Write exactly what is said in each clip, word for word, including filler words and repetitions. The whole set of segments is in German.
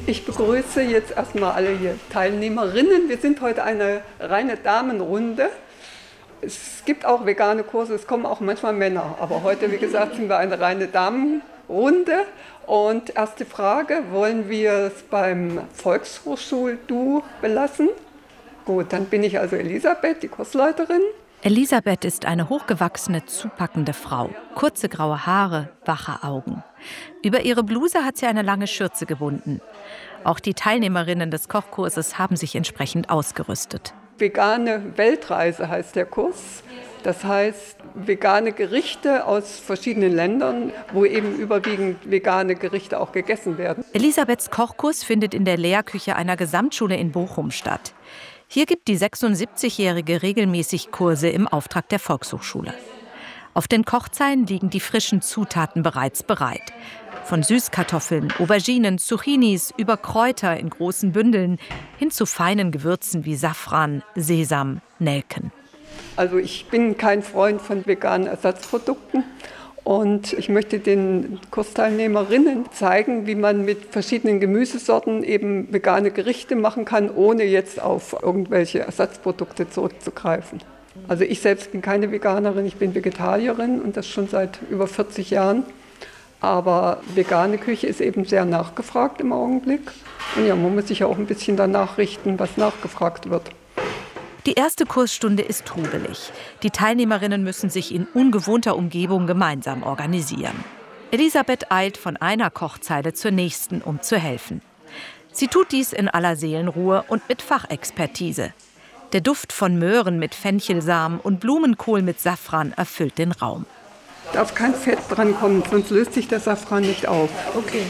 Ich begrüße jetzt erstmal alle hier Teilnehmerinnen. Wir sind heute eine reine Damenrunde. Es gibt auch vegane Kurse, es kommen auch manchmal Männer. Aber heute, wie gesagt, sind wir eine reine Damenrunde. Und erste Frage, wollen wir es beim Volkshochschul-Du belassen? Gut, dann bin ich also Elisabeth, die Kursleiterin. Elisabeth ist eine hochgewachsene, zupackende Frau. Kurze graue Haare, wache Augen. Über ihre Bluse hat sie eine lange Schürze gebunden. Auch die Teilnehmerinnen des Kochkurses haben sich entsprechend ausgerüstet. Vegane Weltreise heißt der Kurs. Das heißt, vegane Gerichte aus verschiedenen Ländern, wo eben überwiegend vegane Gerichte auch gegessen werden. Elisabeths Kochkurs findet in der Lehrküche einer Gesamtschule in Bochum statt. Hier gibt die sechsundsiebzigjährige regelmäßig Kurse im Auftrag der Volkshochschule. Auf den Kochzeilen liegen die frischen Zutaten bereits bereit. Von Süßkartoffeln, Auberginen, Zucchinis über Kräuter in großen Bündeln hin zu feinen Gewürzen wie Safran, Sesam, Nelken. Also ich bin kein Freund von veganen Ersatzprodukten. Und ich möchte den Kursteilnehmerinnen zeigen, wie man mit verschiedenen Gemüsesorten eben vegane Gerichte machen kann, ohne jetzt auf irgendwelche Ersatzprodukte zurückzugreifen. Also ich selbst bin keine Veganerin, ich bin Vegetarierin und das schon seit über vierzig Jahren. Aber vegane Küche ist eben sehr nachgefragt im Augenblick. Und ja, man muss sich ja auch ein bisschen danach richten, was nachgefragt wird. Die erste Kursstunde ist trubelig. Die Teilnehmerinnen müssen sich in ungewohnter Umgebung gemeinsam organisieren. Elisabeth eilt von einer Kochzeile zur nächsten, um zu helfen. Sie tut dies in aller Seelenruhe und mit Fachexpertise. Der Duft von Möhren mit Fenchelsamen und Blumenkohl mit Safran erfüllt den Raum. Darf kein Fett dran kommen, sonst löst sich der Safran nicht auf. Okay.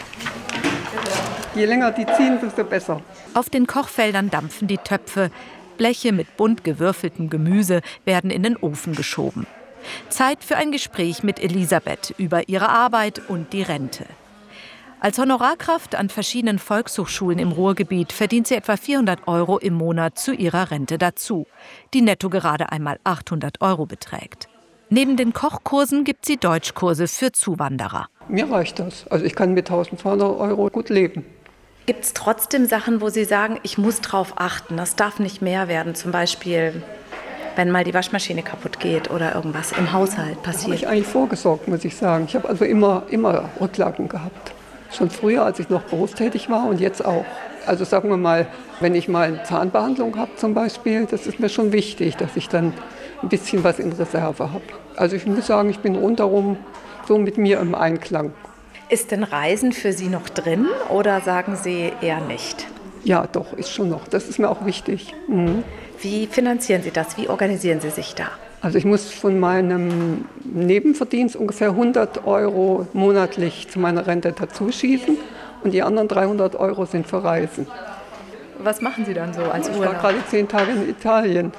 Je länger die ziehen, desto besser. Auf den Kochfeldern dampfen die Töpfe. Bleche mit bunt gewürfeltem Gemüse werden in den Ofen geschoben. Zeit für ein Gespräch mit Elisabeth über ihre Arbeit und die Rente. Als Honorarkraft an verschiedenen Volkshochschulen im Ruhrgebiet verdient sie etwa vierhundert Euro im Monat zu ihrer Rente dazu, die netto gerade einmal achthundert Euro beträgt. Neben den Kochkursen gibt sie Deutschkurse für Zuwanderer. Mir reicht das. Also ich kann mit eintausendzweihundert Euro gut leben. Gibt es trotzdem Sachen, wo Sie sagen, ich muss drauf achten, das darf nicht mehr werden? Zum Beispiel, wenn mal die Waschmaschine kaputt geht oder irgendwas im Haushalt passiert. Habe ich eigentlich vorgesorgt, muss ich sagen. Ich habe also immer, immer Rücklagen gehabt. Schon früher, als ich noch berufstätig war und jetzt auch. Also sagen wir mal, wenn ich mal eine Zahnbehandlung habe zum Beispiel, das ist mir schon wichtig, dass ich dann ein bisschen was in Reserve habe. Also ich muss sagen, ich bin rundherum so mit mir im Einklang. Ist denn Reisen für Sie noch drin oder sagen Sie eher nicht? Ja, doch, ist schon noch. Das ist mir auch wichtig. Mhm. Wie finanzieren Sie das? Wie organisieren Sie sich da? Also ich muss von meinem Nebenverdienst ungefähr hundert Euro monatlich zu meiner Rente dazu schießen und die anderen dreihundert Euro sind für Reisen. Was machen Sie dann so als Urlaub? Ich war gerade zehn Tage in Italien.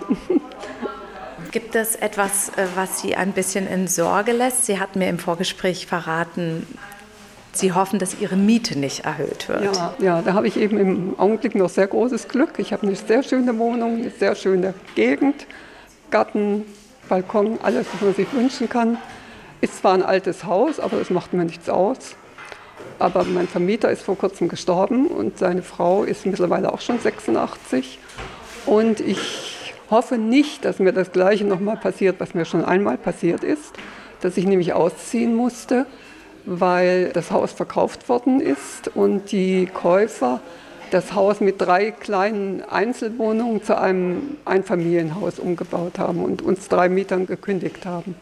Gibt es etwas, was Sie ein bisschen in Sorge lässt? Sie hat mir im Vorgespräch verraten, Sie hoffen, dass Ihre Miete nicht erhöht wird. Ja, ja, da habe ich eben im Augenblick noch sehr großes Glück. Ich habe eine sehr schöne Wohnung, eine sehr schöne Gegend, Garten, Balkon, alles, was man sich wünschen kann. Ist zwar ein altes Haus, aber das macht mir nichts aus. Aber mein Vermieter ist vor kurzem gestorben und seine Frau ist mittlerweile auch schon sechsundachtzig. Und ich hoffe nicht, dass mir das Gleiche nochmal passiert, was mir schon einmal passiert ist, dass ich nämlich ausziehen musste, weil das Haus verkauft worden ist und die Käufer das Haus mit drei kleinen Einzelwohnungen zu einem Einfamilienhaus umgebaut haben und uns drei Mietern gekündigt haben.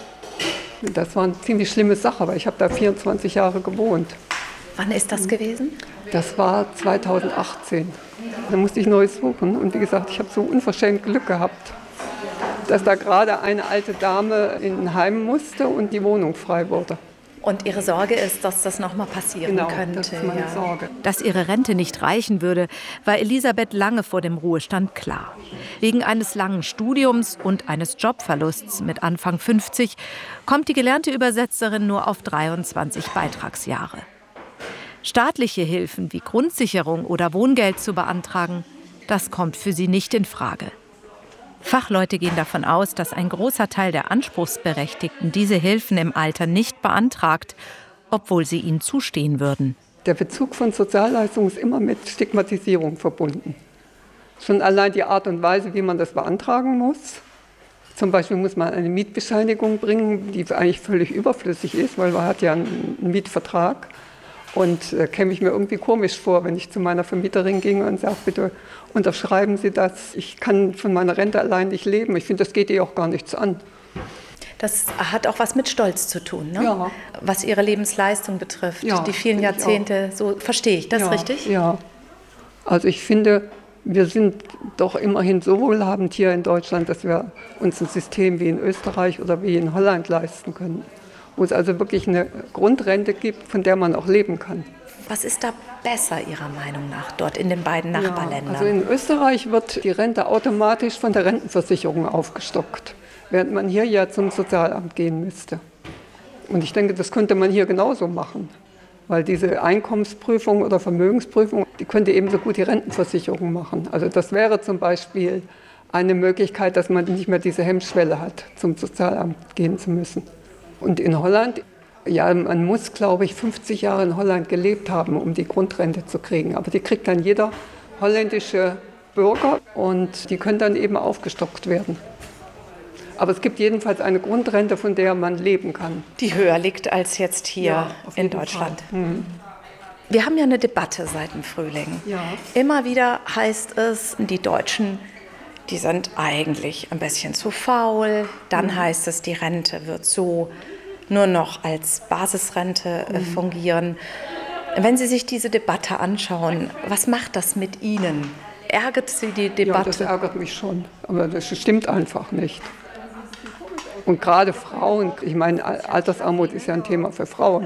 Das war eine ziemlich schlimme Sache, weil ich habe da vierundzwanzig Jahre gewohnt. Wann ist das gewesen? Das war zweitausendachtzehn. Da musste ich Neues suchen und wie gesagt, ich habe so unverschämt Glück gehabt, dass da gerade eine alte Dame in ein Heim musste und die Wohnung frei wurde. Und Ihre Sorge ist, dass das noch mal passieren genau, könnte. Das ist meine ja. Sorge. Dass ihre Rente nicht reichen würde, war Elisabeth lange vor dem Ruhestand klar. Wegen eines langen Studiums und eines Jobverlusts mit Anfang fünfzig kommt die gelernte Übersetzerin nur auf dreiundzwanzig Beitragsjahre. Staatliche Hilfen wie Grundsicherung oder Wohngeld zu beantragen, das kommt für sie nicht in Frage. Fachleute gehen davon aus, dass ein großer Teil der Anspruchsberechtigten diese Hilfen im Alter nicht beantragt, obwohl sie ihnen zustehen würden. Der Bezug von Sozialleistungen ist immer mit Stigmatisierung verbunden. Schon allein die Art und Weise, wie man das beantragen muss. Zum Beispiel muss man eine Mietbescheinigung bringen, die eigentlich völlig überflüssig ist, weil man hat ja einen Mietvertrag. Und da käme ich mir irgendwie komisch vor, wenn ich zu meiner Vermieterin ginge und sage, bitte unterschreiben Sie das. Ich kann von meiner Rente allein nicht leben. Ich finde, das geht ihr auch gar nichts an. Das hat auch was mit Stolz zu tun, ne? Ja. Was Ihre Lebensleistung betrifft, Ja, die vielen Jahrzehnte. So verstehe ich das ja, richtig? Ja. Also ich finde, wir sind doch immerhin so wohlhabend hier in Deutschland, dass wir uns ein System wie in Österreich oder wie in Holland leisten können. Wo es also wirklich eine Grundrente gibt, von der man auch leben kann. Was ist da besser Ihrer Meinung nach dort in den beiden Nachbarländern? Ja, also in Österreich wird die Rente automatisch von der Rentenversicherung aufgestockt, während man hier ja zum Sozialamt gehen müsste. Und ich denke, das könnte man hier genauso machen, weil diese Einkommensprüfung oder Vermögensprüfung, die könnte ebenso gut die Rentenversicherung machen. Also das wäre zum Beispiel eine Möglichkeit, dass man nicht mehr diese Hemmschwelle hat, zum Sozialamt gehen zu müssen. Und in Holland, ja, man muss, glaube ich, fünfzig Jahre in Holland gelebt haben, um die Grundrente zu kriegen. Aber die kriegt dann jeder holländische Bürger und die können dann eben aufgestockt werden. Aber es gibt jedenfalls eine Grundrente, von der man leben kann. Die höher liegt als jetzt hier Ja, auf in jeden Deutschland. Hm. Wir haben ja eine Debatte seit dem Frühling. Ja. Immer wieder heißt es, die Deutschen, die sind eigentlich ein bisschen zu faul. Dann mhm. heißt es, die Rente wird so nur noch als Basisrente äh, fungieren. Wenn Sie sich diese Debatte anschauen, was macht das mit Ihnen? Ärgert Sie die Debatte? Ja, das ärgert mich schon, aber das stimmt einfach nicht. Und gerade Frauen, ich meine, Altersarmut ist ja ein Thema für Frauen.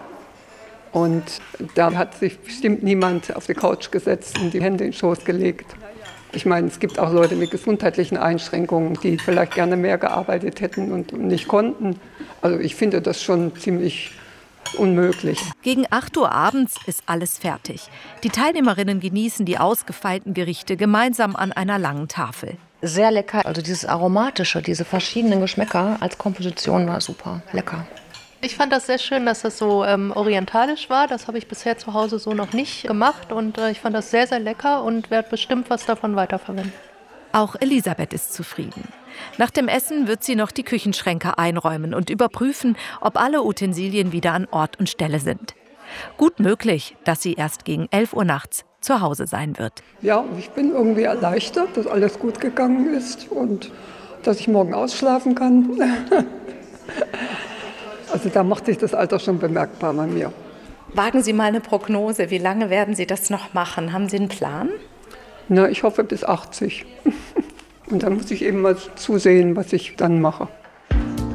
Und da hat sich bestimmt niemand auf die Couch gesetzt und die Hände in den Schoß gelegt. Ich meine, es gibt auch Leute mit gesundheitlichen Einschränkungen, die vielleicht gerne mehr gearbeitet hätten und nicht konnten. Also ich finde das schon ziemlich unmöglich. Gegen acht Uhr abends ist alles fertig. Die Teilnehmerinnen genießen die ausgefeilten Gerichte gemeinsam an einer langen Tafel. Sehr lecker, also dieses Aromatische, diese verschiedenen Geschmäcker als Komposition war super lecker. Ich fand das sehr schön, dass das so ähm, orientalisch war. Das habe ich bisher zu Hause so noch nicht gemacht. Und äh, ich fand das sehr, sehr lecker und werde bestimmt was davon weiterverwenden. Auch Elisabeth ist zufrieden. Nach dem Essen wird sie noch die Küchenschränke einräumen und überprüfen, ob alle Utensilien wieder an Ort und Stelle sind. Gut möglich, dass sie erst gegen elf Uhr nachts zu Hause sein wird. Ja, ich bin irgendwie erleichtert, dass alles gut gegangen ist und dass ich morgen ausschlafen kann. Also da macht sich das Alter schon bemerkbar bei mir. Wagen Sie mal eine Prognose. Wie lange werden Sie das noch machen? Haben Sie einen Plan? Na, ich hoffe bis achtzig. Und dann muss ich eben mal zusehen, was ich dann mache.